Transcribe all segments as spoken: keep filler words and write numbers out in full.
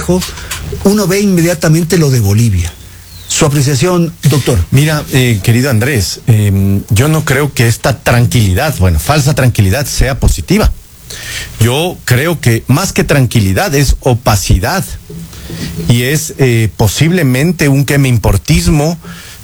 complejo, uno ve inmediatamente lo de Bolivia. Su apreciación, doctor. Mira, eh, querido Andrés, eh, yo no creo que esta tranquilidad, bueno, falsa tranquilidad sea positiva. Yo creo que más que tranquilidad es opacidad y es eh, posiblemente un quemeimportismo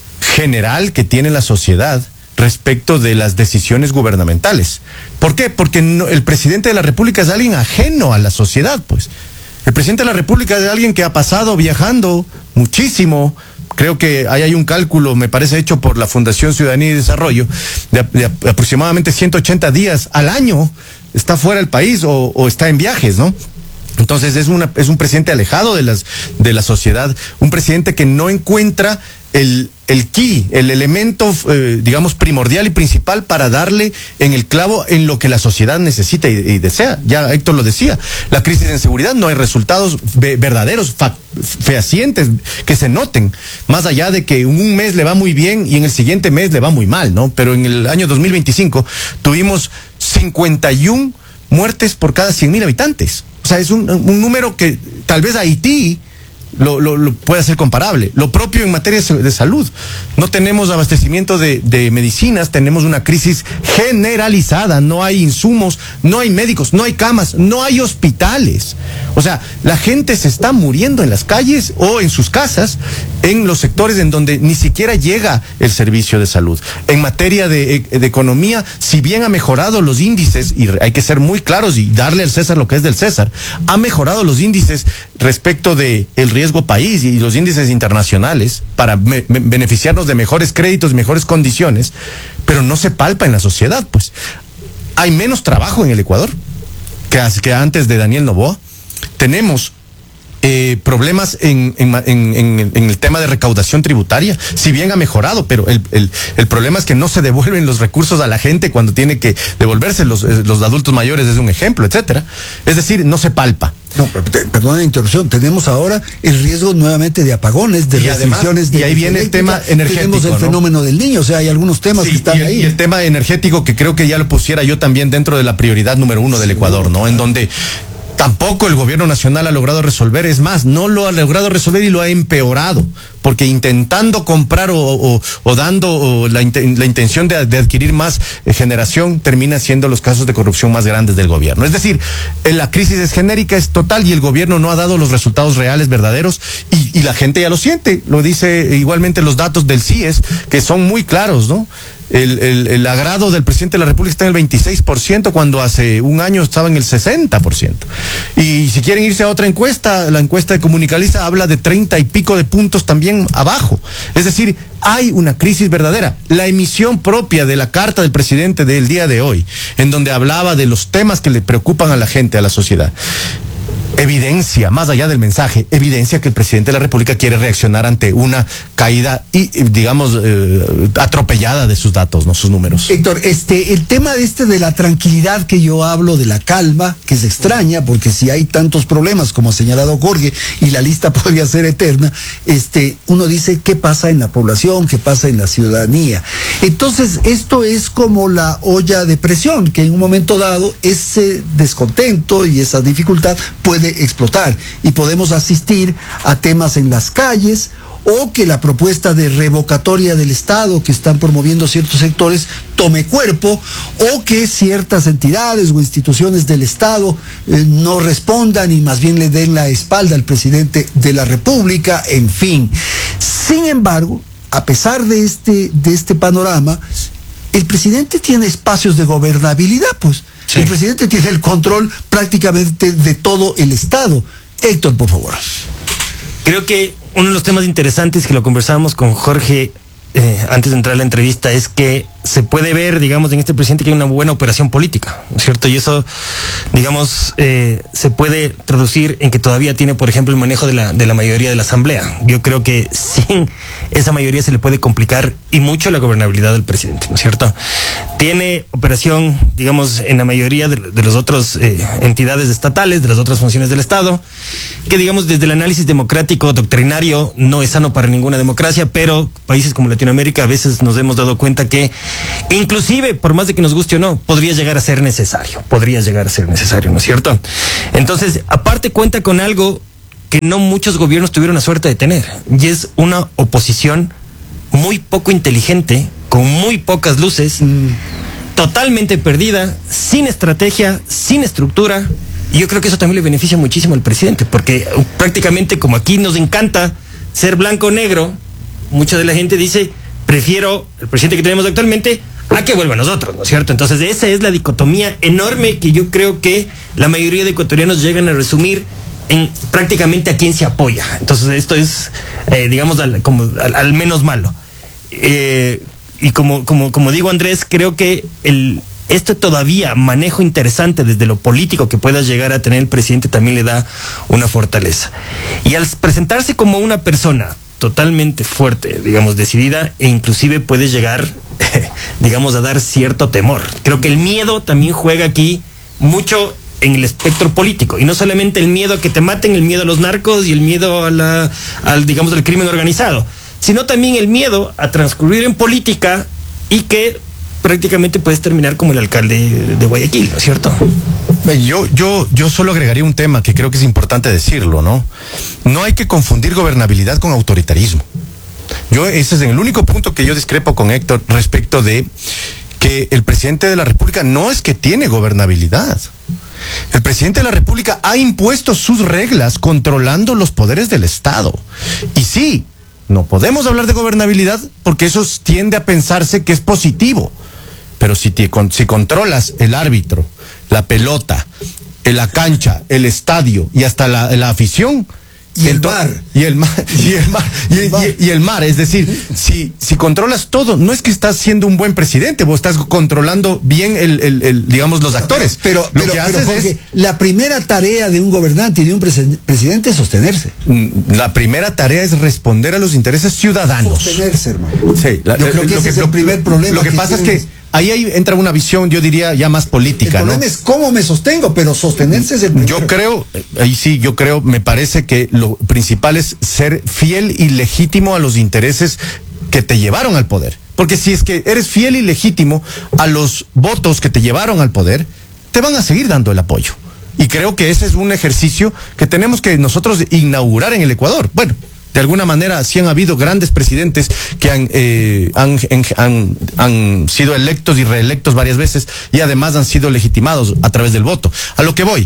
general que tiene la sociedad respecto de las decisiones gubernamentales. ¿Por qué? Porque no, el presidente de la República es alguien ajeno a la sociedad, pues. El presidente de la República es alguien que ha pasado viajando muchísimo. Creo que ahí hay un cálculo, me parece hecho por la Fundación Ciudadanía y Desarrollo, de, de aproximadamente ciento ochenta días al año está fuera del país o, o está en viajes, ¿no? Entonces es una es un presidente alejado de las de la sociedad, un presidente que no encuentra el el key, el elemento eh, digamos primordial y principal para darle en el clavo en lo que la sociedad necesita y, y desea. Ya Héctor lo decía, la crisis de inseguridad, no hay resultados ve, verdaderos, fa, fehacientes que se noten, más allá de que un mes le va muy bien y en el siguiente mes le va muy mal, ¿no? Pero en el año dos mil veinticinco tuvimos cincuenta y una muertes por cada cien mil habitantes. O sea, es un, un número que tal vez Haití Lo, lo, lo puede hacer comparable. Lo propio en materia de salud. No tenemos abastecimiento de, de medicinas, tenemos una crisis generalizada, no hay insumos, no hay médicos, no hay camas, no hay hospitales. O sea, la gente se está muriendo en las calles o en sus casas, en los sectores en donde ni siquiera llega el servicio de salud. En materia de, de economía, si bien ha mejorado los índices, y hay que ser muy claros y darle al César lo que es del César, ha mejorado los índices respecto de el riesgo país y los índices internacionales para me, me, beneficiarnos de mejores créditos, mejores condiciones, pero no se palpa en la sociedad, pues. Hay menos trabajo en el Ecuador que, que antes de Daniel Noboa. Tenemos Eh, problemas en, en, en, en el tema de recaudación tributaria, si bien ha mejorado, pero el, el, el problema es que no se devuelven los recursos a la gente cuando tiene que devolverse, los, los adultos mayores es un ejemplo, etcétera. Es decir, no se palpa. No, perdón la interrupción, tenemos ahora el riesgo nuevamente de apagones, de y restricciones además, de y ahí viene el tema energético. Tenemos el ¿no? fenómeno del niño, o sea, hay algunos temas sí, que están y el, ahí. Y el tema energético que creo que ya lo pusiera yo también dentro de la prioridad número uno del Ecuador, ¿no? En donde tampoco el gobierno nacional ha logrado resolver, es más, no lo ha logrado resolver y lo ha empeorado, porque intentando comprar o, o, o dando o la, la intención de, de adquirir más eh, generación, termina siendo los casos de corrupción más grandes del gobierno. Es decir, eh, la crisis es genérica, es total y el gobierno no ha dado los resultados reales, verdaderos, y, y la gente ya lo siente, lo dice igualmente los datos del C I E S, que son muy claros, ¿no? El, el, el agrado del presidente de la República está en el veintiséis por ciento cuando hace un año estaba en el sesenta por ciento. Y si quieren irse a otra encuesta, la encuesta de Comunicaliza habla de treinta y pico de puntos también abajo. Es decir, hay una crisis verdadera. La emisión propia de la carta del presidente del día de hoy, en donde hablaba de los temas que le preocupan a la gente, a la sociedad, evidencia, más allá del mensaje, evidencia que el presidente de la República quiere reaccionar ante una caída y, digamos, eh, atropellada de sus datos, no sus números. Héctor, este, el tema de este de la tranquilidad que yo hablo, de la calma, que es extraña, porque si hay tantos problemas, como ha señalado Jorge, y la lista podría ser eterna, este, uno dice, ¿qué pasa en la población? ¿Qué pasa en la ciudadanía? Entonces, esto es como la olla de presión, que en un momento dado, ese descontento y esa dificultad puede explotar y podemos asistir a temas en las calles o que la propuesta de revocatoria del Estado que están promoviendo ciertos sectores tome cuerpo o que ciertas entidades o instituciones del Estado eh, no respondan y más bien le den la espalda al presidente de la República, en fin. Sin embargo, a pesar de este, de este panorama, el presidente tiene espacios de gobernabilidad, pues. Sí. El presidente tiene el control prácticamente de todo el Estado. Héctor, por favor. Creo que uno de los temas interesantes que lo conversábamos con Jorge eh, antes de entrar a la entrevista es que se puede ver, digamos, en este presidente que hay una buena operación política, ¿no es cierto? Y eso, digamos, eh, se puede traducir en que todavía tiene, por ejemplo, el manejo de la, de la mayoría de la Asamblea. Yo creo que sin esa mayoría se le puede complicar y mucho la gobernabilidad del presidente, ¿no es cierto? Tiene operación, digamos, en la mayoría de, de las otras eh, entidades estatales, de las otras funciones del Estado, que, digamos, desde el análisis democrático, doctrinario, no es sano para ninguna democracia, pero países como Latinoamérica a veces nos hemos dado cuenta que inclusive, por más de que nos guste o no, podría llegar a ser necesario, podría llegar a ser necesario, ¿no es cierto? Entonces, aparte cuenta con algo que no muchos gobiernos tuvieron la suerte de tener, y es una oposición muy poco inteligente, con muy pocas luces, mm. totalmente perdida, sin estrategia, sin estructura. Y yo creo que eso también le beneficia muchísimo al presidente, porque prácticamente como aquí nos encanta ser blanco o negro, mucha de la gente dice, prefiero el presidente que tenemos actualmente a que vuelva a nosotros, ¿no es cierto? Entonces esa es la dicotomía enorme que yo creo que la mayoría de ecuatorianos llegan a resumir en prácticamente a quién se apoya. Entonces esto es, eh, digamos, al, como al, al menos malo. Eh, y como, como, como digo, Andrés, creo que el este todavía manejo interesante desde lo político que pueda llegar a tener el presidente también le da una fortaleza. Y al presentarse como una persona totalmente fuerte, digamos, decidida, e inclusive puede llegar, digamos, a dar cierto temor. Creo que el miedo también juega aquí mucho en el espectro político, y no solamente el miedo a que te maten, el miedo a los narcos y el miedo a la, al, digamos, al crimen organizado, sino también el miedo a transcurrir en política y que prácticamente puedes terminar como el alcalde de Guayaquil, ¿no es cierto? Yo, yo, yo solo agregaría un tema que creo que es importante decirlo, ¿no? No hay que confundir gobernabilidad con autoritarismo. Yo, ese es el único punto que yo discrepo con Héctor respecto de que el presidente de la República no es que tiene gobernabilidad. El presidente de la República ha impuesto sus reglas controlando los poderes del Estado. Y sí, no podemos hablar de gobernabilidad porque eso tiende a pensarse que es positivo. Pero si, te, si controlas el árbitro, la pelota, la cancha, el estadio y hasta la, la afición, y el mar y el mar y el mar y el, y, y el mar, es decir, si si controlas todo, no es que estás siendo un buen presidente, vos estás controlando bien el, el, el digamos los actores. Pero, pero, lo que pero haces Jorge, es, la primera tarea de un gobernante y de un presen- presidente es sostenerse. La primera tarea es responder a los intereses ciudadanos. Sostenerse, hermano. Sí, la, yo creo que ese es el lo, primer problema. Lo que, que pasa tienen... es que ahí, ahí entra una visión, yo diría, ya más política, el problema ¿no? es cómo me sostengo, pero sostenerse es el primero. Yo creo, ahí sí, yo creo, me parece que lo principal es ser fiel y legítimo a los intereses que te llevaron al poder. Porque si es que eres fiel y legítimo a los votos que te llevaron al poder, te van a seguir dando el apoyo. Y creo que ese es un ejercicio que tenemos que nosotros inaugurar en el Ecuador. Bueno, de alguna manera sí han habido grandes presidentes que han, eh, han, han, han sido electos y reelectos varias veces y además han sido legitimados a través del voto. A lo que voy,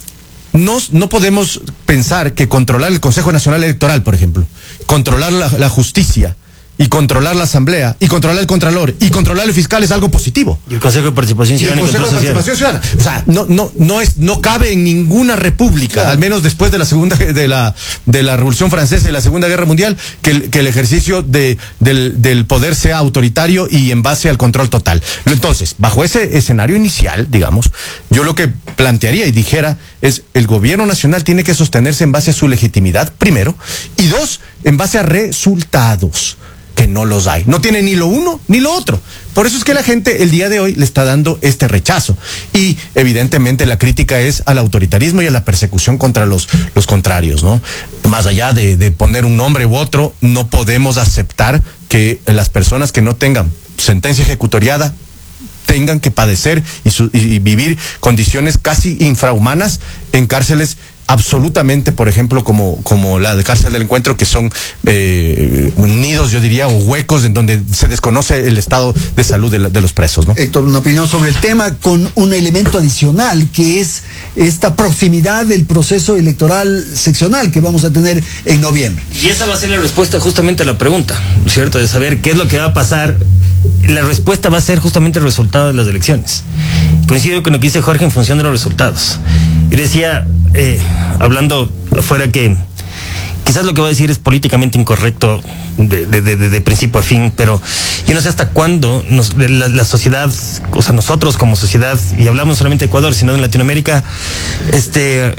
no, no podemos pensar que controlar el Consejo Nacional Electoral, por ejemplo, controlar la, la justicia y controlar la asamblea y controlar el contralor y controlar el fiscal es algo positivo. Y el Consejo de Participación Ciudadana. Y el Consejo de Participación Ciudadana. O sea, no, no, no es, no cabe en ninguna república, claro, al menos después de la segunda, de la, de la Revolución Francesa y la Segunda Guerra Mundial, que el, que el ejercicio de, del, del poder sea autoritario y en base al control total. Entonces, bajo ese escenario inicial, digamos, yo lo que plantearía y dijera es el gobierno nacional tiene que sostenerse en base a su legitimidad, primero, y dos, en base a resultados, que no los hay. No tiene ni lo uno ni lo otro. Por eso es que la gente el día de hoy le está dando este rechazo. Y evidentemente la crítica es al autoritarismo y a la persecución contra los, los contrarios, ¿no? Más allá de, de poner un nombre u otro, no podemos aceptar que las personas que no tengan sentencia ejecutoriada tengan que padecer y, su, y vivir condiciones casi infrahumanas en cárceles absolutamente, por ejemplo, como, como la de cárcel del Encuentro, que son eh, nidos, yo diría, o huecos en donde se desconoce el estado de salud de, la, de los presos, ¿no? Héctor, una opinión sobre el tema con un elemento adicional, que es esta proximidad del proceso electoral seccional que vamos a tener en noviembre. Y esa va a ser la respuesta justamente a la pregunta, ¿cierto? De saber qué es lo que va a pasar. La respuesta va a ser justamente el resultado de las elecciones. Coincido con lo que dice Jorge en función de los resultados. Y decía, eh, hablando afuera, que quizás lo que voy a decir es políticamente incorrecto de, de, de, de principio a fin, pero yo no sé hasta cuándo nos, la, la sociedad, o sea, nosotros como sociedad, y hablamos solamente de Ecuador, sino en Latinoamérica, este...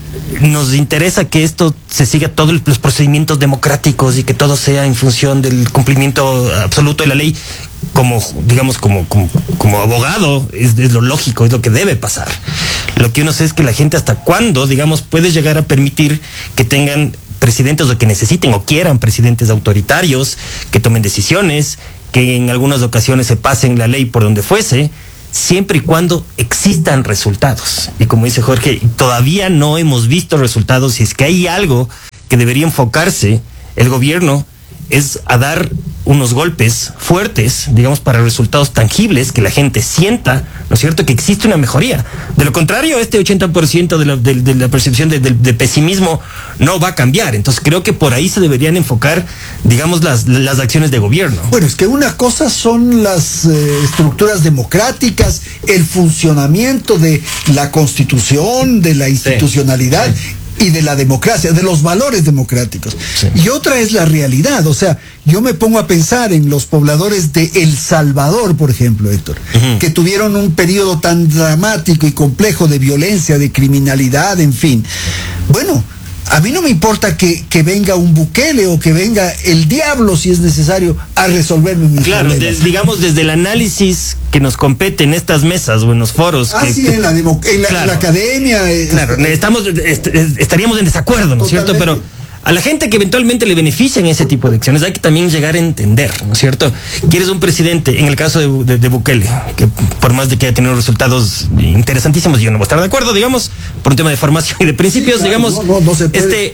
nos interesa que esto se siga todos los procedimientos democráticos y que todo sea en función del cumplimiento absoluto de la ley. Como, digamos, como, como, como abogado, es, es lo lógico, es lo que debe pasar. Lo que uno sé es que la gente hasta cuándo, digamos, puede llegar a permitir que tengan presidentes o que necesiten o quieran presidentes autoritarios, que tomen decisiones, que en algunas ocasiones se pasen la ley por donde fuese, siempre y cuando existan resultados. Y como dice Jorge, todavía no hemos visto resultados. Si es que hay algo que debería enfocarse el gobierno, es a dar unos golpes fuertes, digamos, para resultados tangibles, que la gente sienta, ¿no es cierto?, que existe una mejoría. De lo contrario, este ochenta por ciento de la, de, de la percepción de, de, de pesimismo no va a cambiar. Entonces creo que por ahí se deberían enfocar, digamos, las, las acciones de gobierno. Bueno, es que una cosa son las eh, estructuras democráticas, el funcionamiento de la Constitución, de la institucionalidad. Sí, sí. Y de la democracia, de los valores democráticos. Sí. Y otra es la realidad. O sea, yo me pongo a pensar en los pobladores de El Salvador, por ejemplo, Héctor, uh-huh. que tuvieron un periodo tan dramático y complejo de violencia, de criminalidad, en fin. Bueno, a mí no me importa que, que venga un Bukele o que venga el diablo, si es necesario, a resolverme mis claro, problemas. Claro, digamos, desde el análisis que nos compete en estas mesas o en los foros. Ah, que, sí, que, en, la, demo, en, la, claro, en la academia. Claro, es, estamos, est, estaríamos en desacuerdo, ¿no es cierto? Pero a la gente que eventualmente le benefician ese tipo de acciones hay que también llegar a entender, ¿no es cierto? Quieres un presidente, en el caso de, de, de Bukele, que por más de que haya tenido resultados interesantísimos, yo no voy a estar de acuerdo, digamos, por un tema de formación y de principios, sí, claro, digamos, no, no, no se puede. este...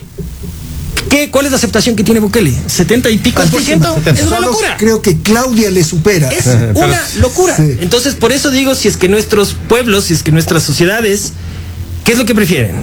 ¿Qué, ¿Cuál es la aceptación que tiene Bukele? ¿setenta y pico por ciento? Es una locura. Creo que Claudia le supera. Es una locura. Sí. Entonces, por eso digo, si es que nuestros pueblos, si es que nuestras sociedades, ¿qué es lo que prefieren?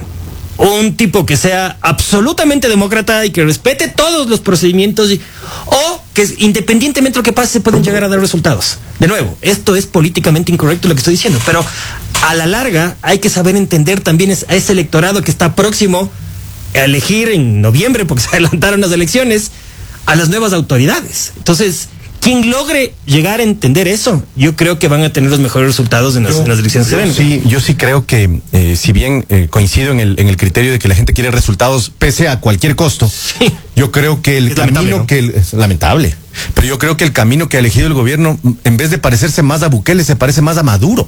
Un tipo que sea absolutamente demócrata y que respete todos los procedimientos, y, o que independientemente de lo que pase pueden llegar a dar resultados. De nuevo, esto es políticamente incorrecto lo que estoy diciendo, pero a la larga hay que saber entender también a ese electorado que está próximo a elegir en noviembre, porque se adelantaron las elecciones, a las nuevas autoridades. Entonces, quien logre llegar a entender eso, yo creo que van a tener los mejores resultados en las, yo, en las elecciones que ven. Sí, yo sí creo que, eh, si bien eh, coincido en el, en el criterio de que la gente quiere resultados pese a cualquier costo, sí. yo creo que el es camino ¿no? que... El, es lamentable, pero yo creo que el camino que ha elegido el gobierno, en vez de parecerse más a Bukele, se parece más a Maduro.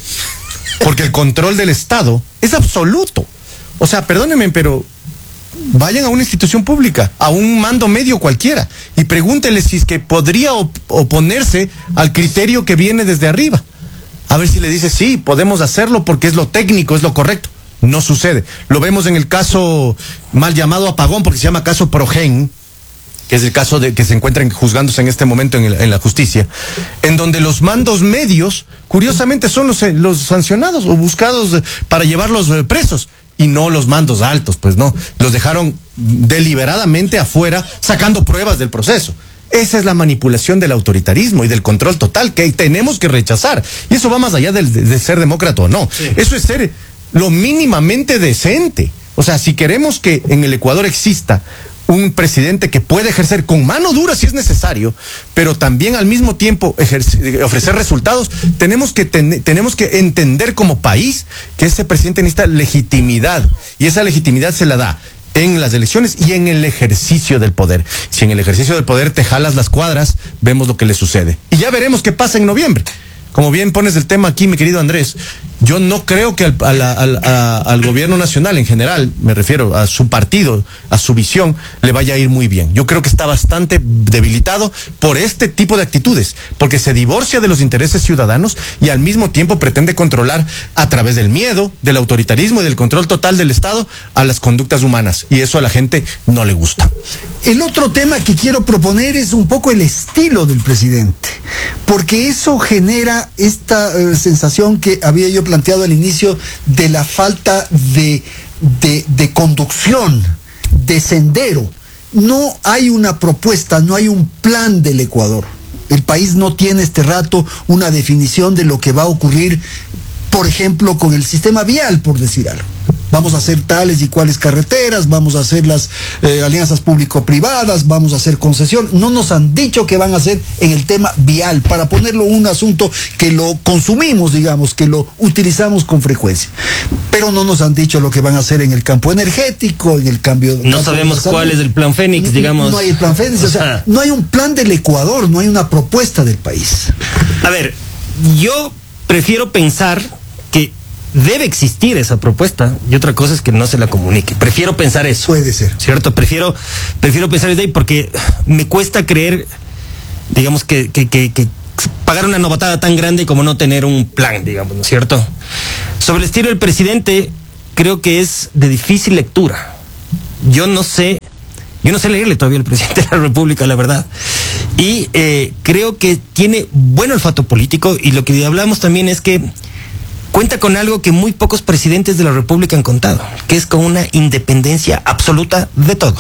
Porque el control del Estado es absoluto. O sea, perdónenme, pero... vayan a una institución pública, a un mando medio cualquiera, y pregúntenle si es que podría op- oponerse al criterio que viene desde arriba. A ver si le dice, sí, podemos hacerlo porque es lo técnico, es lo correcto. No sucede. Lo vemos en el caso mal llamado apagón, porque se llama caso Progen, que es el caso de que se encuentran juzgándose en este momento en, el, en la justicia, en donde los mandos medios, curiosamente, son los, los sancionados o buscados para llevarlos presos. Y no los mandos altos, pues no. Los dejaron deliberadamente afuera, sacando pruebas del proceso. Esa es la manipulación del autoritarismo y del control total que tenemos que rechazar. Y eso va más allá de, de, de ser demócrata o no. Sí. Eso es ser lo mínimamente decente. O sea, si queremos que en el Ecuador exista un presidente que puede ejercer con mano dura si es necesario, pero también al mismo tiempo ejercer, ofrecer resultados, tenemos que, ten, tenemos que entender como país que ese presidente necesita legitimidad, y esa legitimidad se la da en las elecciones y en el ejercicio del poder. Si en el ejercicio del poder te jalas las cuadras, vemos lo que le sucede. Y ya veremos qué pasa en noviembre. Como bien pones el tema aquí, mi querido Andrés, yo no creo que al, al, al, a, al gobierno nacional en general, me refiero a su partido, a su visión, le vaya a ir muy bien. Yo creo que está bastante debilitado por este tipo de actitudes, porque se divorcia de los intereses ciudadanos y al mismo tiempo pretende controlar a través del miedo, del autoritarismo y del control total del Estado a las conductas humanas. Y eso a la gente no le gusta. El otro tema que quiero proponer es un poco el estilo del presidente, porque eso genera esta uh, sensación que había yo planteado al inicio de la falta de, de, de conducción, de sendero. No hay una propuesta, no hay un plan del Ecuador. El país no tiene este rato una definición de lo que va a ocurrir, por ejemplo, con el sistema vial, por decir algo. Vamos a hacer tales y cuales carreteras, vamos a hacer las eh, alianzas público-privadas, vamos a hacer concesión. No nos han dicho qué van a hacer en el tema vial, para ponerlo un asunto que lo consumimos, digamos, que lo utilizamos con frecuencia. Pero no nos han dicho lo que van a hacer en el campo energético, en el cambio... No campo sabemos cuál es el plan Fénix, digamos. No, no hay el plan Fénix, o sea, no hay un plan del Ecuador, no hay una propuesta del país. A ver, yo prefiero pensar que debe existir esa propuesta y otra cosa es que no se la comunique. Prefiero pensar eso. Puede ser. ¿Cierto? Prefiero, prefiero pensar desde ahí porque me cuesta creer, digamos, que, que, que, que pagar una novatada tan grande como no tener un plan, digamos, ¿no es cierto? Sobre el estilo del presidente, creo que es de difícil lectura. Yo no sé, yo no sé leerle todavía al presidente de la República, la verdad. Y eh, creo que tiene buen olfato político, y lo que hablamos también es que cuenta con algo que muy pocos presidentes de la República han contado, que es con una independencia absoluta de todo.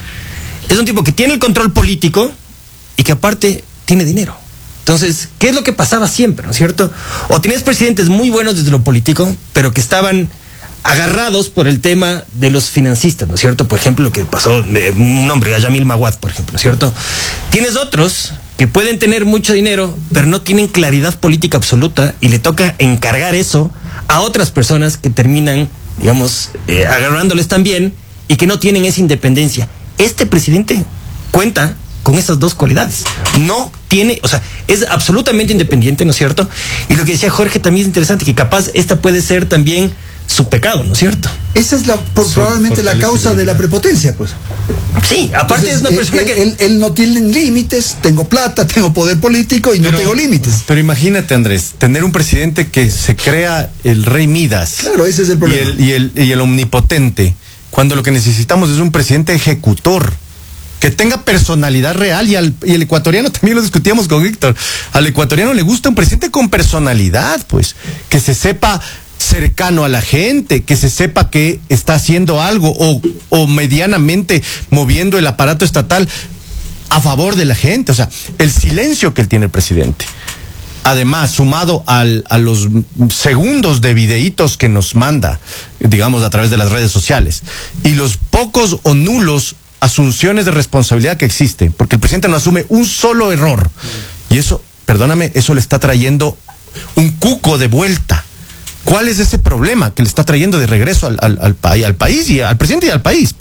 Es un tipo que tiene el control político y que aparte tiene dinero. Entonces, ¿qué es lo que pasaba siempre, no es cierto? O tenías presidentes muy buenos desde lo político, pero que estaban agarrados por el tema de los financistas, ¿no es cierto? Por ejemplo, lo que pasó, de un hombre, Yamil Maguad, por ejemplo, ¿no es cierto? Tienes otros que pueden tener mucho dinero, pero no tienen claridad política absoluta, y le toca encargar eso a otras personas que terminan, digamos, eh, agarrándoles también, y que no tienen esa independencia. Este presidente cuenta con esas dos cualidades. No tiene, o sea, es absolutamente independiente, ¿no es cierto? Y lo que decía Jorge también es interesante, que capaz esta puede ser también su pecado, ¿no es cierto? Esa es la, por, sí, probablemente la causa de la prepotencia, pues. Sí, aparte Entonces, es una persona él, que... Él, él no tiene límites, tengo plata, tengo poder político y pero, no tengo límites. Pero imagínate, Andrés, tener un presidente que se crea el rey Midas. Claro, ese es el problema. Y el, y el, y el omnipotente, cuando lo que necesitamos es un presidente ejecutor, que tenga personalidad real, y, al, y el ecuatoriano, también lo discutíamos con Víctor, al ecuatoriano le gusta un presidente con personalidad, pues, que se sepa cercano a la gente, que se sepa que está haciendo algo o, o medianamente moviendo el aparato estatal a favor de la gente. O sea, el silencio que él tiene el presidente, además sumado al, a los segundos de videitos que nos manda, digamos, a través de las redes sociales, y los pocos o nulos asunciones de responsabilidad que existen, porque el presidente no asume un solo error, y eso, perdóname, eso le está trayendo un cuco de vuelta. ¿Cuál es ese problema que le está trayendo de regreso al, al, al, país, al país y al presidente y al país?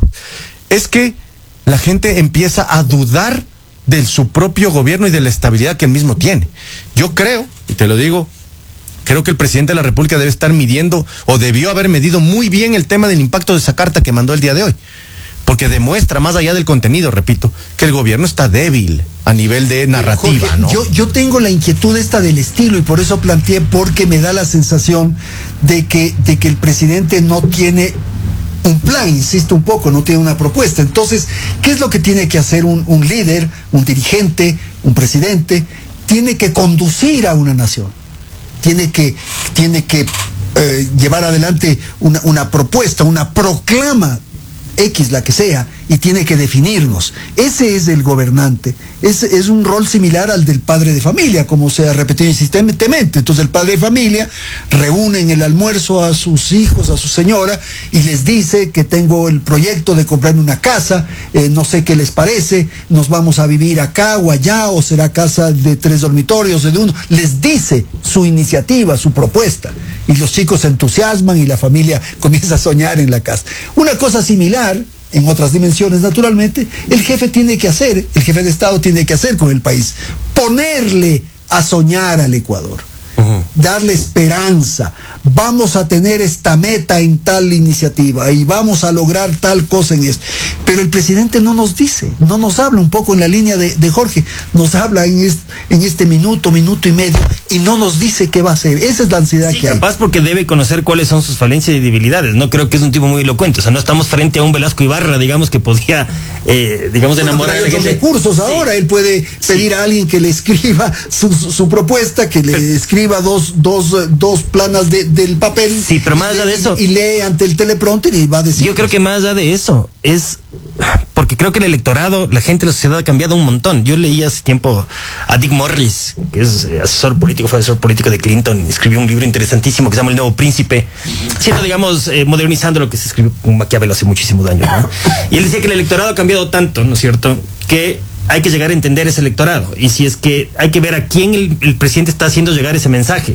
Es que la gente empieza a dudar de su propio gobierno y de la estabilidad que él mismo tiene. Yo creo, y te lo digo, creo que el presidente de la República debe estar midiendo, o debió haber medido muy bien, el tema del impacto de esa carta que mandó el día de hoy. Porque demuestra, más allá del contenido, repito, que el gobierno está débil a nivel de narrativa, Jorge, ¿no? Yo, yo tengo la inquietud esta del estilo, y por eso planteé, porque me da la sensación de que, de que el presidente no tiene un plan, insisto un poco, no tiene una propuesta. Entonces, ¿qué es lo que tiene que hacer un, un líder, un dirigente, un presidente? Tiene que conducir a una nación, tiene que, tiene que eh, llevar adelante una, una propuesta, una proclama X, la que sea, y tiene que definirnos. Ese es el gobernante. Es, es un rol similar al del padre de familia, como se ha repetido insistentemente. Entonces el padre de familia reúne en el almuerzo a sus hijos, a su señora, y les dice que tengo el proyecto de comprarme una casa, eh, no sé qué les parece, nos vamos a vivir acá o allá, o será casa de tres dormitorios o de uno. Les dice su iniciativa, su propuesta, y los chicos se entusiasman y la familia comienza a soñar en la casa. Una cosa similar, en otras dimensiones, naturalmente, el jefe tiene que hacer, el jefe de Estado tiene que hacer con el país, ponerle a soñar al Ecuador, uh-huh. darle esperanza. Vamos a tener esta meta en tal iniciativa y vamos a lograr tal cosa en esto. Pero el presidente no nos dice, no nos habla, un poco en la línea de, de Jorge, nos habla en este, en este minuto, minuto y medio, y no nos dice qué va a hacer. Esa es la ansiedad sí, que hay. Capaz porque debe conocer cuáles son sus falencias y debilidades. No creo que es un tipo muy elocuente. O sea, no estamos frente a un Velasco Ibarra, digamos, que podía, eh, digamos, bueno, enamorar a la gente. recursos sí. Ahora él puede pedir sí. a alguien que le escriba su, su, su propuesta, que le pero, escriba dos, dos, dos planas de, del papel. Sí, pero más allá de eso. Y, y lee ante el teleprompter y va a decir. Yo creo que más allá de eso es porque creo que el electorado, la gente, la sociedad ha cambiado un montón. Yo leí hace tiempo a Dick Morris, que es asesor político, fue asesor político de Clinton, escribió un libro interesantísimo que se llama El Nuevo Príncipe, siendo, digamos, eh, modernizando lo que se escribió con Maquiavelo hace muchísimos años, ¿no? Y él decía que el electorado ha cambiado tanto, ¿no es cierto?, que hay que llegar a entender ese electorado. Y si es que hay que ver a quién el, el presidente está haciendo llegar ese mensaje.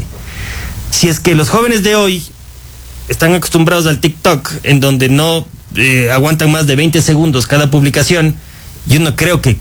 Si es que los jóvenes de hoy están acostumbrados al TikTok, en donde no eh, aguantan más de veinte segundos cada publicación, yo no creo que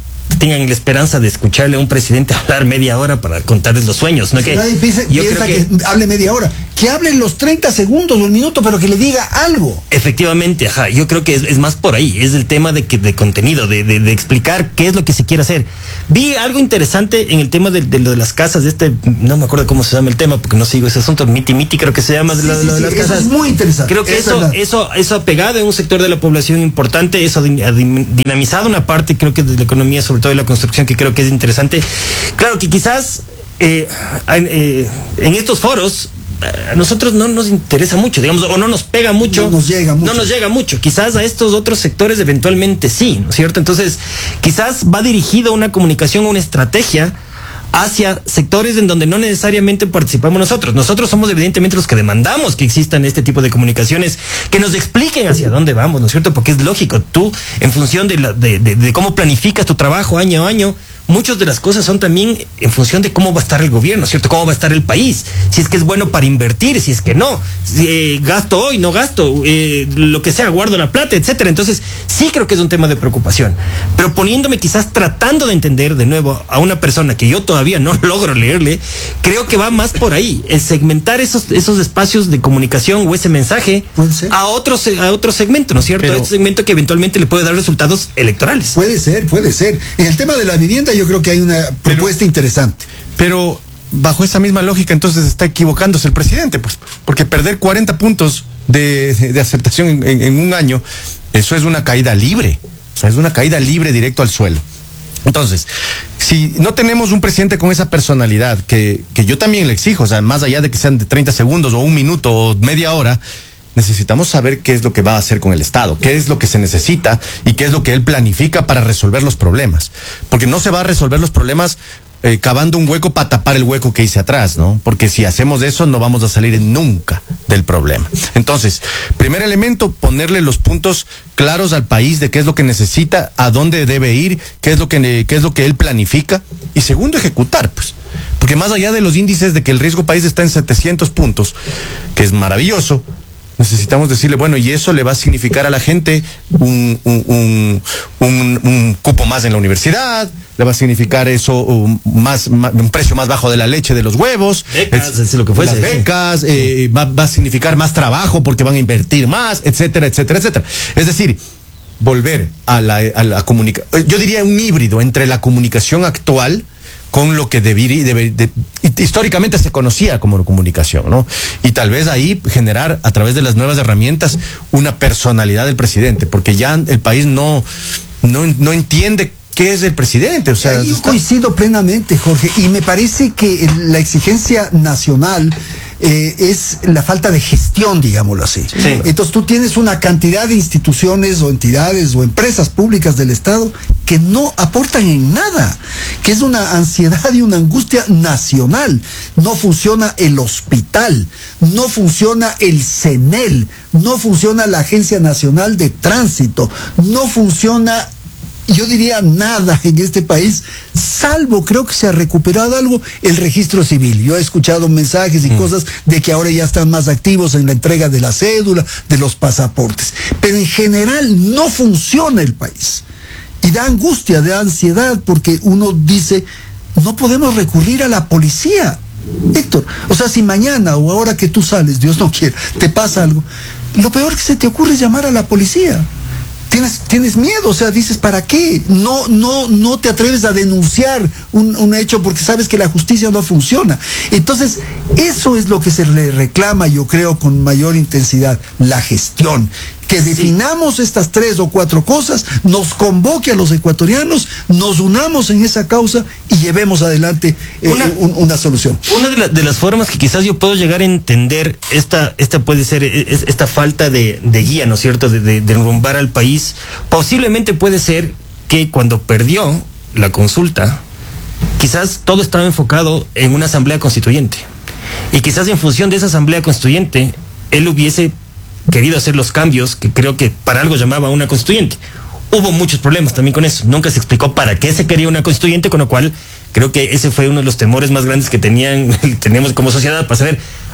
tengan la esperanza de escucharle a un presidente hablar media hora para contarles los sueños, ¿no? Que nadie piensa, yo piensa creo que, que hable media hora, que hable los treinta segundos o el minuto, pero que le diga algo. Efectivamente, ajá, yo creo que es, es más por ahí, es el tema de que de contenido, de, de, de explicar qué es lo que se quiere hacer. Vi algo interesante en el tema de, de lo de las casas, de este, no me acuerdo cómo se llama el tema, porque no sigo ese asunto, Miti Miti creo que se llama, de Sí, lo, sí, lo de sí, las eso casas. es muy interesante. Creo que es eso, verdad. eso, eso ha pegado en un sector de la población importante, eso ha dinamizado una parte, creo que de la economía, sobre todo de la construcción, que creo que es interesante. Claro que quizás eh, eh, en estos foros a nosotros no nos interesa mucho, digamos, o no nos pega mucho. No nos llega mucho. No nos llega mucho. Quizás a estos otros sectores eventualmente sí, ¿no es cierto? Entonces, quizás va dirigido una comunicación, una estrategia hacia sectores en donde no necesariamente participamos nosotros. Nosotros somos evidentemente los que demandamos que existan este tipo de comunicaciones, que nos expliquen hacia dónde vamos, ¿no es cierto? Porque es lógico, tú, en función de, la, de, de, de cómo planificas tu trabajo año a año, muchas de las cosas son también en función de cómo va a estar el gobierno, ¿cierto? Cómo va a estar el país, si es que es bueno para invertir, si es que no, si, eh, gasto hoy, no gasto, eh, lo que sea, guardo la plata, etcétera. Entonces, sí creo que es un tema de preocupación, pero poniéndome quizás tratando de entender de nuevo a una persona que yo todavía no logro leerle, creo que va más por ahí, el segmentar esos, esos espacios de comunicación o ese mensaje a otro, a otro segmento, ¿no es cierto? Pero, a este segmento que eventualmente le puede dar resultados electorales. Puede ser, puede ser. En el tema de la vivienda yo creo que hay una propuesta pero, interesante. Pero bajo esa misma lógica entonces está equivocándose el presidente, pues, porque perder cuarenta puntos de, de, de aceptación en, en, en un año, eso es una caída libre, es una caída libre directo al suelo. Entonces, si no tenemos un presidente con esa personalidad, que, que yo también le exijo, o sea, más allá de que sean de treinta segundos o un minuto o media hora, necesitamos saber qué es lo que va a hacer con el Estado, qué es lo que se necesita y qué es lo que él planifica para resolver los problemas. Porque no se va a resolver los problemas eh, cavando un hueco para tapar el hueco que hice atrás, ¿no? Porque si hacemos eso no vamos a salir nunca del problema. Entonces, primer elemento, ponerle los puntos claros al país de qué es lo que necesita, a dónde debe ir, qué es lo que, qué es lo que él planifica. Y segundo, ejecutar, pues. Porque más allá de los índices de que el riesgo país está en setecientos puntos, que es maravilloso, necesitamos decirle, bueno, y eso le va a significar a la gente un, un, un, un, un cupo más en la universidad, le va a significar eso un, más, más, un precio más bajo de la leche, de los huevos, becas, es, es lo que fuese, las becas, sí. eh, va, va a significar más trabajo porque van a invertir más, etcétera, etcétera, etcétera. Es decir, volver a la, a la comunicación, yo diría un híbrido entre la comunicación actual con lo que debería, debe, de, históricamente se conocía como comunicación, ¿no? Y tal vez ahí generar, a través de las nuevas herramientas, una personalidad del presidente, porque ya el país no, no, no entiende qué es el presidente. O sea, yo está... coincido plenamente, Jorge, y me parece que la exigencia nacional eh, es la falta de gestión, digámoslo así. Sí. Entonces tú tienes una cantidad de instituciones o entidades o empresas públicas del Estado que no aportan en nada, que es una ansiedad y una angustia nacional. No funciona el hospital, no funciona el CENEL, no funciona la Agencia Nacional de Tránsito, no funciona, yo diría, nada en este país, salvo, creo que se ha recuperado algo, el registro civil. Yo he escuchado mensajes y mm. cosas de que ahora ya están más activos en la entrega de la cédula, de los pasaportes. Pero en general no funciona el país. Y da angustia, da ansiedad, porque uno dice, no podemos recurrir a la policía. Héctor, o sea, si mañana o ahora que tú sales, Dios no quiera, te pasa algo, lo peor que se te ocurre es llamar a la policía. Tienes, tienes miedo, o sea, dices, ¿para qué? No, no, no te atreves a denunciar un, un hecho porque sabes que la justicia no funciona. Entonces, eso es lo que se le reclama, yo creo, con mayor intensidad, la gestión. Que definamos estas tres o cuatro cosas, nos convoque a los ecuatorianos, nos unamos en esa causa y llevemos adelante eh, una, un, una solución. Una de, la, de las formas que quizás yo puedo llegar a entender esta, esta puede ser es, esta falta de, de guía, ¿no es cierto?, de, de, de rumbar al país, posiblemente puede ser que cuando perdió la consulta, quizás todo estaba enfocado en una asamblea constituyente. Y quizás en función de esa asamblea constituyente, él hubiese querido hacer los cambios que creo que para algo llamaba una constituyente. Hubo muchos problemas también con eso. Nunca se explicó para qué se quería una constituyente, con lo cual creo que ese fue uno de los temores más grandes que tenían, tenemos como sociedad, para saber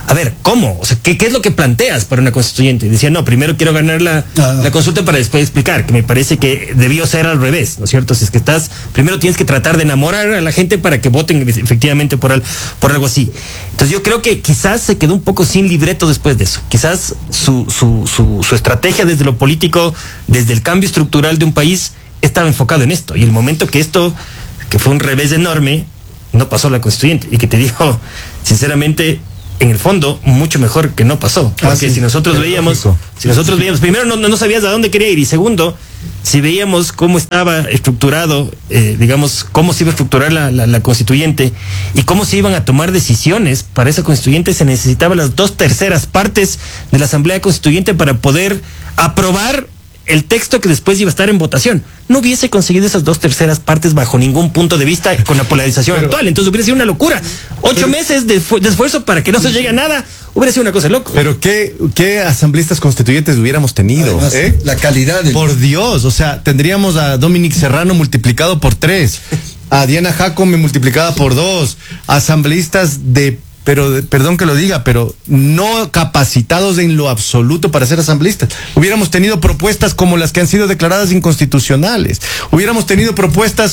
a ver, ¿cómo? O sea, ¿qué, qué es lo que planteas para una constituyente? Y decía, no, primero quiero ganar la, ah. la consulta para después explicar, que me parece que debió ser al revés, ¿no es cierto? Si es que estás, primero tienes que tratar de enamorar a la gente para que voten efectivamente por, al, por algo así. Entonces yo creo que quizás se quedó un poco sin libreto después de eso. Quizás su, su, su, su estrategia desde lo político, desde el cambio estructural de un país, estaba enfocado en esto. Y el momento que esto, que fue un revés enorme, no pasó la constituyente. Y que te digo, sinceramente, en el fondo, mucho mejor que no pasó. Porque ah, sí. si nosotros Pero veíamos, lógico. si nosotros sí. veíamos, primero no, no sabías a dónde quería ir, y segundo, si veíamos cómo estaba estructurado, eh, digamos, cómo se iba a estructurar la, la, la constituyente y cómo se iban a tomar decisiones para esa constituyente, se necesitaban las dos terceras partes de la Asamblea Constituyente para poder aprobar el texto que después iba a estar en votación. No hubiese conseguido esas dos terceras partes bajo ningún punto de vista con la polarización pero, actual. Entonces hubiera sido una locura. Ocho pero, meses de, de esfuerzo para que no se llegue a nada. Hubiera sido una cosa loca. Pero qué, qué asambleístas constituyentes hubiéramos tenido. Además, ¿eh? La calidad. Del... Por Dios, o sea, tendríamos a Dominic Serrano multiplicado por tres, a Diana Jacome multiplicada por dos, asambleístas de... pero perdón que lo diga, pero no capacitados en lo absoluto para ser asambleístas. Hubiéramos tenido propuestas como las que han sido declaradas inconstitucionales. Hubiéramos tenido propuestas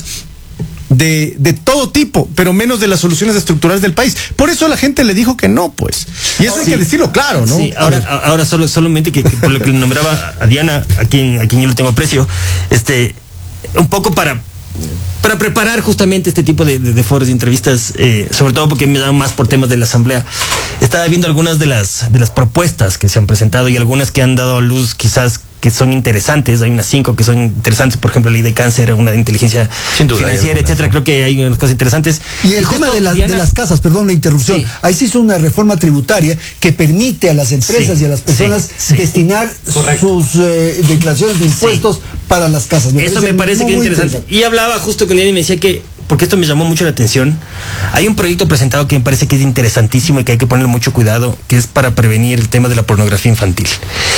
de, de todo tipo, pero menos de las soluciones estructurales del país. Por eso la gente le dijo que no, pues. Y eso sí. hay que decirlo claro, ¿no? Sí, ahora, ahora solo, solamente que, que por lo que le nombraba a Diana, a quien, a quien yo le tengo aprecio, este, un poco para... para preparar justamente este tipo de, de, de foros y entrevistas, eh, sobre todo porque me dan más por temas de la asamblea. Estaba viendo algunas de las de las propuestas que se han presentado y algunas que han dado a luz quizás que son interesantes. Hay unas cinco que son interesantes, por ejemplo, la ley de cáncer, una de inteligencia Sin duda, financiera, etcétera. Creo que hay unas cosas interesantes. Y el y tema de, la, Diana, de las casas, perdón la interrupción, sí. ahí se hizo una reforma tributaria que permite a las empresas sí, y a las personas sí, sí. destinar Correcto. sus eh, declaraciones de impuestos sí. para las casas. Me Eso me parece que es interesante. interesante. Y hablaba justo con él y me decía que, porque esto me llamó mucho la atención, hay un proyecto presentado que me parece que es interesantísimo y que hay que ponerle mucho cuidado, que es para prevenir el tema de la pornografía infantil.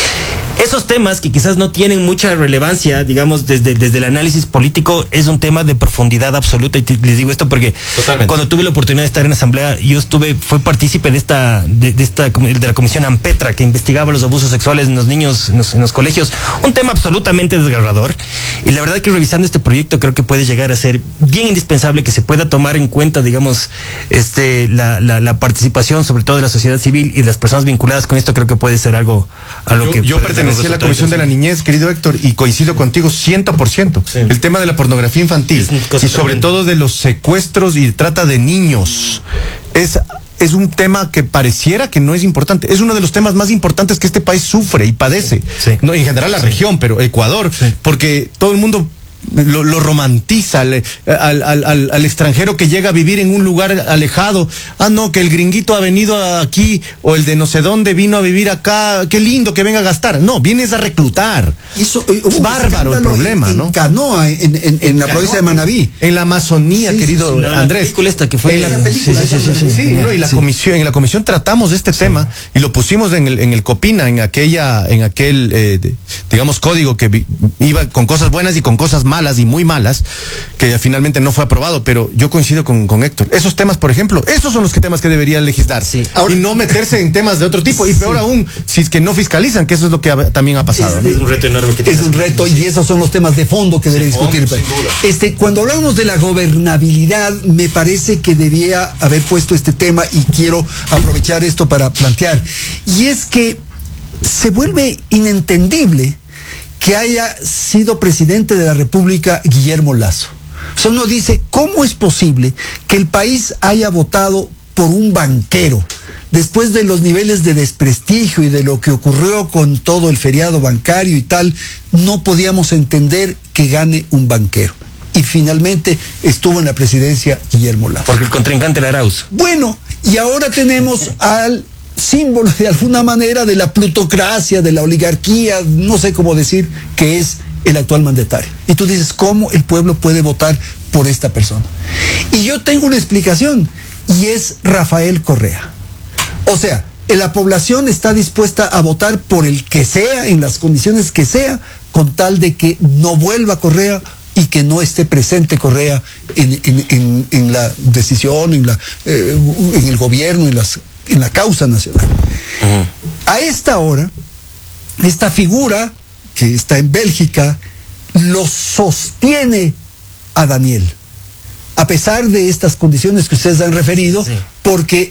Esos temas que quizás no tienen mucha relevancia, digamos, desde, desde el análisis político, es un tema de profundidad absoluta. Y te, les digo esto porque Totalmente. cuando tuve la oportunidad de estar en asamblea, yo estuve, fue partícipe de esta, de, de esta, de la comisión AMPETRA, que investigaba los abusos sexuales en los niños, en los, en los colegios. Un tema absolutamente desgarrador. Y la verdad que revisando este proyecto creo que puede llegar a ser bien indispensable que se pueda tomar en cuenta, digamos, este, la, la, la participación, sobre todo de la sociedad civil y de las personas vinculadas con esto. Creo que puede ser algo, algo yo, que yo pertenecía a la Comisión de la Niñez, querido Héctor, y coincido contigo ciento por ciento. Sí. El tema de la pornografía infantil y sobre todo de los secuestros y trata de niños es es un tema que pareciera que no es importante. Es uno de los temas más importantes que este país sufre y padece. Sí. No, en general la sí. región, pero Ecuador, sí. porque todo el mundo Lo, lo romantiza al, al, al, al extranjero que llega a vivir en un lugar alejado. Ah, no, que el gringuito ha venido aquí, o el de no sé dónde vino a vivir acá, qué lindo que venga a gastar. No, vienes a reclutar. Eso, eh, es bárbaro el problema, en, ¿no? En Canoa, en, en, en la Canoa, provincia de Manabí. En la Amazonía, sí, querido sí, la, Andrés. La esta que fue en la, la película, sí, sí, sí, sí, sí, sí, ¿no? Y la sí. comisión, en la comisión tratamos de este sí. tema y lo pusimos en el, en el Copina, en aquella, en aquel, eh, de, digamos, código que vi, iba con cosas buenas y con cosas malas y muy malas, que finalmente no fue aprobado, pero yo coincido con, con Héctor. Esos temas, por ejemplo, esos son los que temas que deberían legislar. Sí. Ahora, y no meterse en temas de otro tipo. Y peor sí. aún, si es que no fiscalizan, que eso es lo que ha, también ha pasado. Es, ¿no? es un reto enorme que tiene. Es un reto y esos son los temas de fondo que sí, debe discutir. Sin duda. Este, cuando hablamos de la gobernabilidad, me parece que debía haber puesto este tema y quiero aprovechar esto para plantear. Y es que se vuelve inentendible que haya sido presidente de la República Guillermo Lasso. O sea, uno dice, ¿cómo es posible que el país haya votado por un banquero? Después de los niveles de desprestigio y de lo que ocurrió con todo el feriado bancario y tal, no podíamos entender que gane un banquero. Y finalmente estuvo en la presidencia Guillermo Lasso. Porque el contrincante era Arauz. Bueno, y ahora tenemos al símbolo de alguna manera de la plutocracia, de la oligarquía, no sé cómo decir, que es el actual mandatario. Y tú dices, ¿cómo el pueblo puede votar por esta persona? Y yo tengo una explicación, y es Rafael Correa. O sea, la población está dispuesta a votar por el que sea, en las condiciones que sea, con tal de que no vuelva Correa y que no esté presente Correa en, en, en, en la decisión, en, la, eh, en el gobierno, en las en la causa nacional. Uh-huh. A esta hora, esta figura que está en Bélgica lo sostiene a Daniel, a pesar de estas condiciones que ustedes han referido, sí. Porque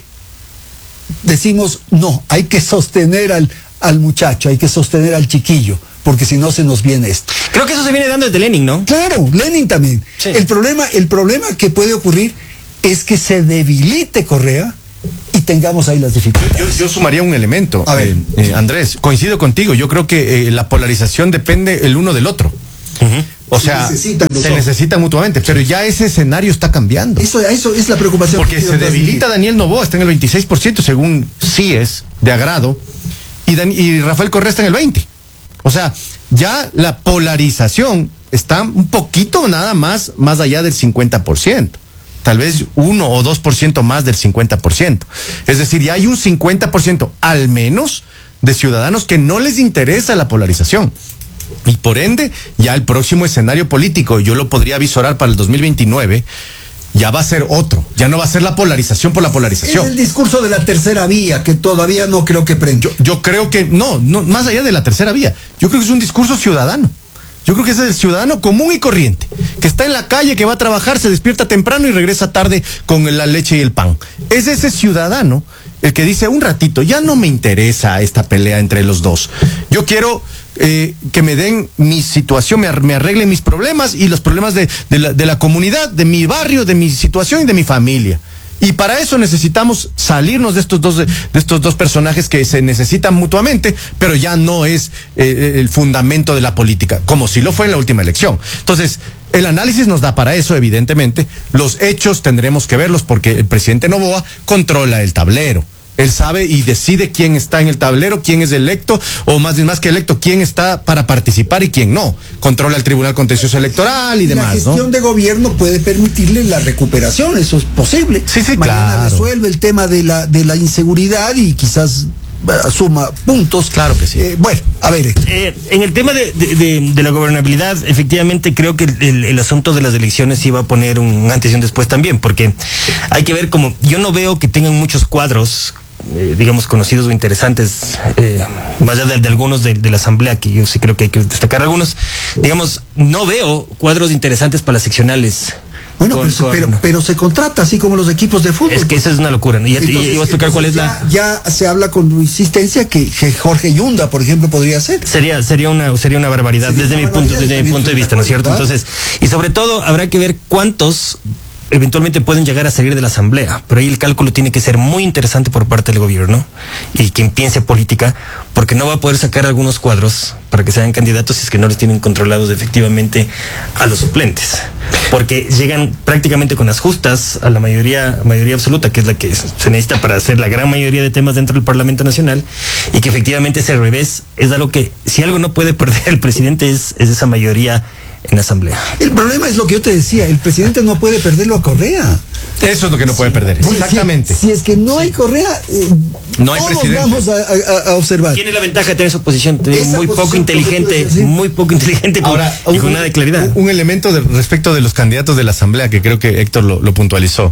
decimos, no, hay que sostener al, al muchacho, hay que sostener al chiquillo, porque si no se nos viene esto. Creo que eso se viene dando desde Lenin, ¿no? Claro, Lenin también. Sí. El problema, el problema que puede ocurrir es que se debilite Correa y tengamos ahí las dificultades. Yo, yo sumaría un elemento, a ver. Eh, eh, Andrés, coincido contigo, yo creo que eh, la polarización depende el uno del otro. Uh-huh. O sea, necesitan se necesitan mutuamente, pero ya ese escenario está cambiando. Eso, eso es la preocupación. Porque se debilita Daniel Noboa, está en el veintiséis por ciento según C I E S de agrado, y, Dan, y Rafael Correa está en el veinte por ciento. O sea, ya la polarización está un poquito nada más, más allá del cincuenta por ciento. Tal vez uno o dos por ciento más del cincuenta por ciento. Es decir, ya hay un cincuenta por ciento al menos de ciudadanos que no les interesa la polarización. Y por ende, ya el próximo escenario político, yo lo podría visorar para el dos mil veintinueve, ya va a ser otro. Ya no va a ser la polarización por la polarización. Es el discurso de la tercera vía, que todavía no creo que prenda. Yo, yo creo que, no, no, más allá de la tercera vía, yo creo que es un discurso ciudadano. Yo creo que es el ciudadano común y corriente, que está en la calle, que va a trabajar, se despierta temprano y regresa tarde con la leche y el pan. Es ese ciudadano el que dice, un ratito, ya no me interesa esta pelea entre los dos. Yo quiero eh, que me den mi situación, me, me arreglen mis problemas y los problemas de, de, la, de la comunidad, de mi barrio, de mi situación y de mi familia. Y para eso necesitamos salirnos de estos dos de estos dos personajes que se necesitan mutuamente, pero ya no es eh, el fundamento de la política, como si lo fue en la última elección. Entonces, el análisis nos da para eso, evidentemente. Los hechos tendremos que verlos porque el presidente Noboa controla el tablero. Él sabe y decide quién está en el tablero, quién es electo, o más bien más que electo, quién está para participar y quién no. Controla el Tribunal Contencioso Electoral y demás, ¿no? La gestión ¿no? de gobierno puede permitirle la recuperación, eso es posible. Sí, sí, Mañana claro. resuelve el tema de la, de la inseguridad y quizás suma puntos. Claro que sí. Eh, bueno, a ver. Eh, en el tema de, de, de, de la gobernabilidad, efectivamente creo que el, el, el asunto de las elecciones iba a poner un antes y un después también, porque hay que ver como, yo no veo que tengan muchos cuadros, eh, digamos, conocidos o interesantes, eh, más allá de, de algunos de, de la Asamblea, que yo sí creo que hay que destacar algunos, digamos, no veo cuadros interesantes para las seccionales. Bueno, con, pero, pero, pero se contrata así como los equipos de fútbol. Es que eso es una locura, ¿no? Y, entonces, y, y voy a explicar cuál es ya, la... Ya se habla con insistencia que, que Jorge Yunda, por ejemplo, podría ser. Sería sería una sería una barbaridad sería desde una mi barbaridad, punto desde mi punto de vista, ¿no es cierto? Entonces, y sobre todo habrá que ver cuántos eventualmente pueden llegar a salir de la Asamblea, pero ahí el cálculo tiene que ser muy interesante por parte del gobierno y quien piense política, porque no va a poder sacar algunos cuadros para que sean candidatos si es que no les tienen controlados efectivamente a los suplentes, porque llegan prácticamente con las justas a la mayoría mayoría absoluta, que es la que se necesita para hacer la gran mayoría de temas dentro del Parlamento Nacional, y que efectivamente ese revés es algo que, si algo no puede perder el presidente es, es esa mayoría en la Asamblea. El problema es lo que yo te decía, el presidente no puede perderlo a Correa. Eso es lo que no puede perder. Pues exactamente. Si, si es que no hay Correa, eh, no hay todos presidente. Vamos a, a, a observar. Tiene la ventaja de tener esa oposición, Esa muy poco posición, inteligente, decir, muy poco inteligente Ahora, con, y un, con nada de claridad. Un, un elemento de, respecto de los candidatos de la Asamblea que creo que Héctor lo, lo puntualizó.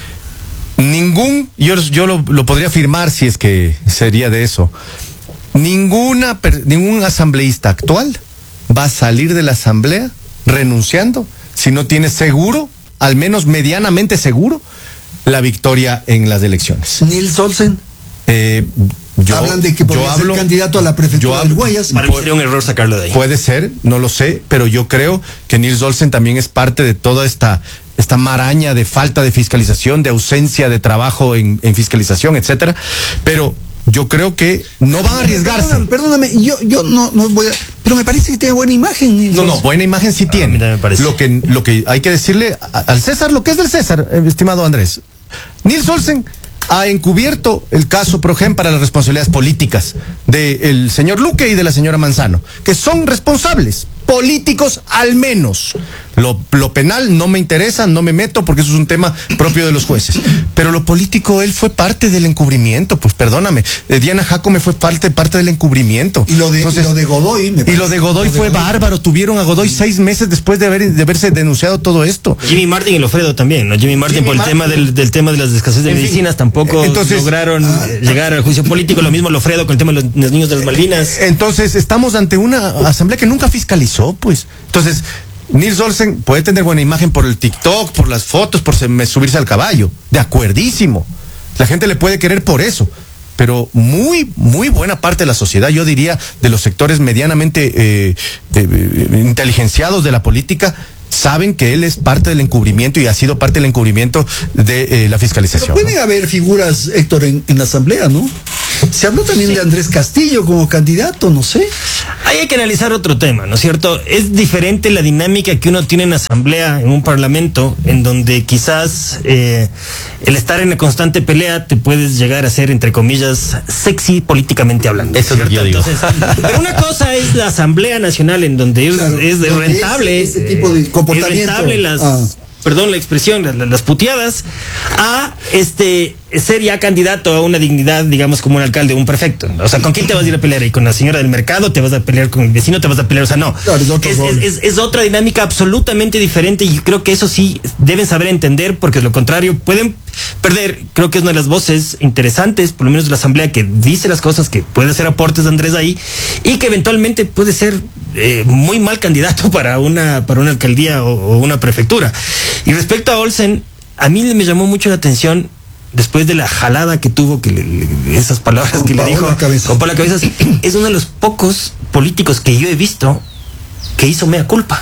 Ningún, yo, yo lo, lo podría afirmar si es que sería de eso. Ninguna, ningún asambleísta actual va a salir de la Asamblea renunciando si no tiene seguro, al menos medianamente seguro, la victoria en las elecciones. Nils Olsen. Eh, yo, Hablan de que podría ser candidato a la prefectura del Guayas. Para mí sería un error sacarlo de ahí. Puede ser, no lo sé, pero yo creo que Nils Olsen también es parte de toda esta esta maraña de falta de fiscalización, de ausencia de trabajo en, en fiscalización, etcétera. Pero yo creo que no van a arriesgarse. Perdóname, perdóname, yo, yo no, no voy a... Pero me parece que tiene buena imagen. Nils No, no, Olsen. buena imagen sí tiene. A mí también me parece. Lo que, lo que hay que decirle a- al César, lo que es del César, eh, estimado Andrés. Nils Olsen ha encubierto el caso Progen para las responsabilidades políticas del señor Luque y de la señora Manzano, que son responsables políticos al menos. Lo, lo penal no me interesa, no me meto porque eso es un tema propio de los jueces. Pero lo político, él fue parte del encubrimiento, pues perdóname. Eh, Diana Jacome fue parte, parte del encubrimiento. Y lo de, Entonces, y lo de Godoy. Me y lo de Godoy lo de fue Godoy. bárbaro. Tuvieron a Godoy seis meses después de, haber, de haberse denunciado todo esto. Jimmy Martin y Lofredo también, ¿no? Jimmy Martin Jimmy por el Martin. tema del, del tema de las escasez de en medicinas fin. tampoco Entonces, lograron ah, llegar al juicio político. Lo mismo Lofredo con el tema de los, los niños de las Malvinas. Entonces estamos ante una asamblea que nunca fiscalizó, pues. Entonces, Nils Olsen puede tener buena imagen por el TikTok, por las fotos, por subirse al caballo. De acuerdísimo. La gente le puede querer por eso. Pero muy, muy buena parte de la sociedad, yo diría, de los sectores medianamente eh, eh, inteligenciados de la política, saben que él es parte del encubrimiento y ha sido parte del encubrimiento de eh, la fiscalización. Pero pueden ¿no? haber figuras, Héctor, en, en la asamblea, ¿no? Se habló también sí. de Andrés Castillo como candidato, no sé. Ahí hay que analizar otro tema, ¿no es cierto? Es diferente la dinámica que uno tiene en asamblea, en un parlamento, en donde quizás eh, el estar en la constante pelea te puedes llegar a ser, entre comillas, sexy políticamente hablando. Eso es lo que yo digo. Entonces, pero una cosa es la Asamblea Nacional, en donde claro, es, es rentable, ese, ese tipo de comportamiento. Es rentable las... Ah. perdón la expresión, las, las puteadas, a este ser ya candidato a una dignidad, digamos, como un alcalde, un prefecto. O sea, ¿con quién te vas a ir a pelear? ¿Y con la señora del mercado? ¿Te vas a pelear con el vecino? ¿Te vas a pelear? O sea, no. Claro, es, es, es, es otra dinámica absolutamente diferente y creo que eso sí deben saber entender, porque de lo contrario pueden perder. Creo que es una de las voces interesantes, por lo menos de la asamblea, que dice las cosas, que puede hacer aportes de Andrés ahí y que eventualmente puede ser eh, muy mal candidato para una, para una alcaldía o, o una prefectura. Y respecto a Olsen, a mí me llamó mucho la atención después de la jalada que tuvo, que le, le, esas palabras con que le dijo con Paula Cabezas, es uno de los pocos políticos que yo he visto que hizo mea culpa.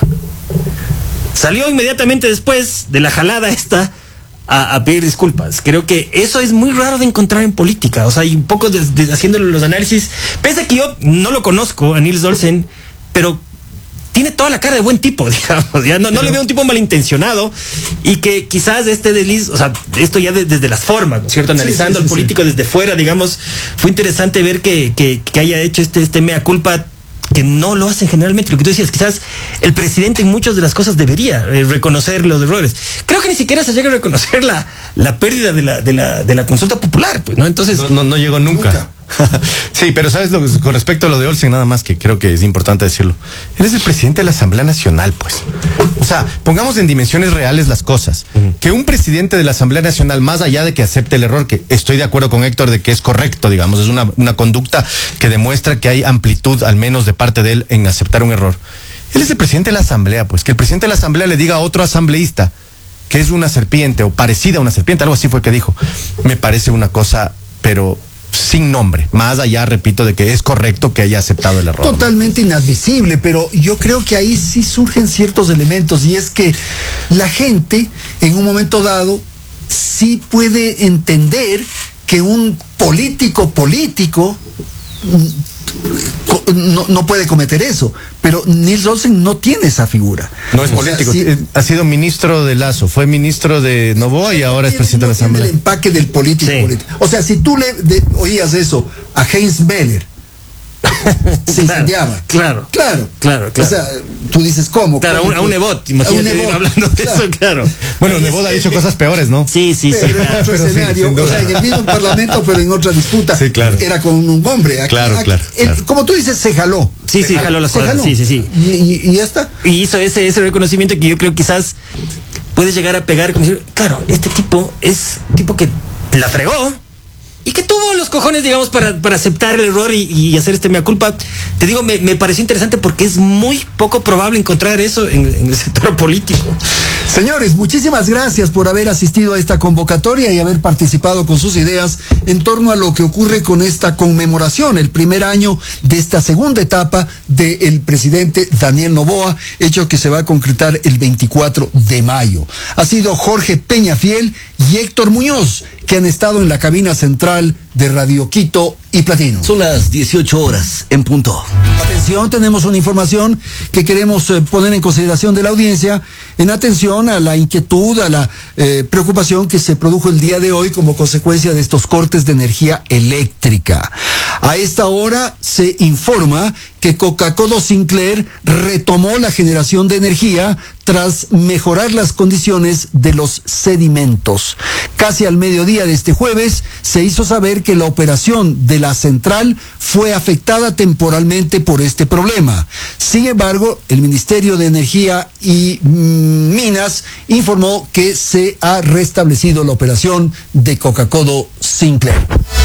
Salió inmediatamente después de la jalada esta a, a pedir disculpas. Creo que eso es muy raro de encontrar en política. O sea, y un poco de, de, haciéndole los análisis, pese a que yo no lo conozco a Nils Olsen, pero tiene toda la cara de buen tipo, digamos, ya no, no le veo un tipo malintencionado y que quizás este desliz, o sea, esto ya de, desde las formas, ¿no es cierto? Analizando sí, sí, al político sí. desde fuera, digamos, fue interesante ver que, que, que haya hecho este, este mea culpa, que no lo hacen generalmente. Lo que tú decías, quizás el presidente en muchas de las cosas debería eh, reconocer los errores. Creo que ni siquiera se llega a reconocer la, la pérdida de la, de la, de la consulta popular, pues, ¿no? Entonces. No, no, no llegó nunca. nunca. Sí, pero sabes lo con respecto a lo de Olsen, nada más que creo que es importante decirlo. Él es el presidente de la Asamblea Nacional, pues. O sea, pongamos en dimensiones reales las cosas. Uh-huh. Que un presidente de la Asamblea Nacional, más allá de que acepte el error, que estoy de acuerdo con Héctor de que es correcto, digamos, es una, una conducta que demuestra que hay amplitud, al menos de parte de él, en aceptar un error. Él es el presidente de la Asamblea, pues. Que el presidente de la Asamblea le diga a otro asambleísta que es una serpiente o parecida a una serpiente, algo así fue que dijo. Me parece una cosa, pero sin nombre, más allá, repito, de que es correcto que haya aceptado el error. Totalmente inadmisible, pero yo creo que ahí sí surgen ciertos elementos, y es que la gente en un momento dado sí puede entender que un político político no, no puede cometer eso, pero Nils Olsen no tiene esa figura. No es o político, sea, sí, ha sido ministro de Lazo, fue ministro de Novoa y ahora es presidente no de la Asamblea. El empaque del político, sí. político. O sea, si tú le de, oías eso a Heinz Meller, se incendiaba. Claro, claro, claro, claro. O sea, tú dices, ¿cómo? Claro, ¿Cómo? A un Nebot, imagínate, a un Nebot, hablando de claro. eso, claro. Bueno, Nebot ha dicho cosas peores, ¿no? Sí, sí, sí. Pero en otro pero escenario, sí, o sea, en el mismo parlamento, pero en otra disputa. Sí, claro. Era con un hombre. Aquí, claro, aquí, claro, el, claro. Como tú dices, se jaló. Sí, sí, jaló las cosas. Sí, sí, sí. Y, y, y ya está. Y hizo ese, ese reconocimiento que yo creo quizás puede llegar a pegar, como decir, claro, este tipo es un tipo que la fregó y que tuvo los cojones, digamos, para, para aceptar el error y, y hacer este mea culpa. Te digo, me, me pareció interesante porque es muy poco probable encontrar eso en, en el sector político. Señores, muchísimas gracias por haber asistido a esta convocatoria y haber participado con sus ideas en torno a lo que ocurre con esta conmemoración, el primer año de esta segunda etapa del presidente Daniel Noboa, hecho que se va a concretar el veinticuatro de mayo. Ha sido Jorge Peñafiel y Héctor Muñoz, que han estado en la cabina central de Radio Quito y Platino. Son las dieciocho horas en punto. Atención, tenemos una información que queremos eh, poner en consideración de la audiencia, en atención a la inquietud, a la eh, preocupación que se produjo el día de hoy como consecuencia de estos cortes de energía eléctrica. A esta hora se informa que que Coca-Cola Sinclair retomó la generación de energía tras mejorar las condiciones de los sedimentos. Casi al mediodía de este jueves se hizo saber que la operación de la central fue afectada temporalmente por este problema. Sin embargo, el Ministerio de Energía y Minas informó que se ha restablecido la operación de Coca-Cola Sinclair.